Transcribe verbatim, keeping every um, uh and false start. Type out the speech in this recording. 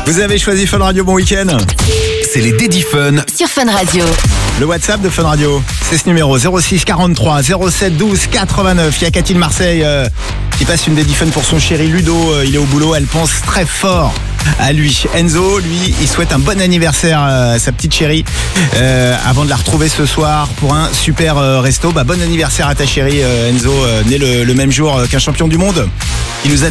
Vous avez choisi Fun Radio, bon week-end. C'est les Daddy Fun sur Fun Radio. Le WhatsApp de Fun Radio, c'est ce numéro zéro six quarante-trois zéro sept douze quatre-vingt-neuf. Il y a Cathy de Marseille euh, qui passe une Daddy Fun pour son chéri Ludo. Euh, il est au boulot, elle pense très fort à lui. Enzo, lui, il souhaite un bon anniversaire à sa petite chérie euh, avant de la retrouver ce soir pour un super euh, resto. Bah, bon anniversaire à ta chérie euh, Enzo, euh, né le, le même jour qu'un champion du monde. Il nous a